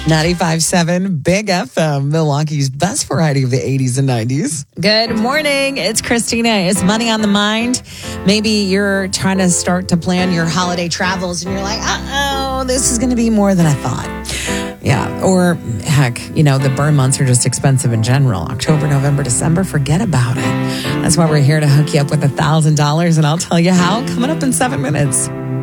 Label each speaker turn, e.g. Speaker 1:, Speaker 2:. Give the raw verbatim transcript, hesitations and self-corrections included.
Speaker 1: ninety-five point seven Big F M, Milwaukee's best variety of the eighties and nineties. Good morning. It's Christina. Is money on the mind? Maybe you're trying to start to plan your holiday travels and you're like, uh-oh, this is going to be more than I thought. Yeah. Or heck, you know, the burn months are just expensive in general. October, November, December, forget about it. That's why we're here to hook you up with one thousand dollars, and I'll tell you how coming up in seven minutes.